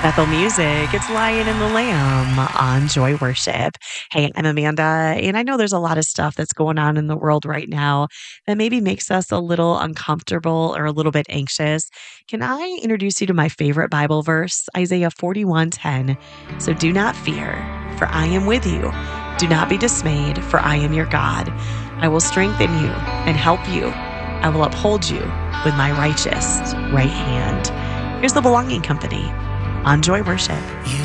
Bethel Music. It's Lion and the Lamb on Joy Worship. Hey, I'm Amanda, and I know there's a lot of stuff that's going on in the world right now that maybe makes us a little uncomfortable or a little bit anxious. Can I introduce you to my favorite Bible verse, Isaiah 41:10? So do not fear, for I am with you. Do not be dismayed, for I am your God. I will strengthen you and help you. I will uphold you with my righteous right hand. Here's the Belonging Company on Joy Worship.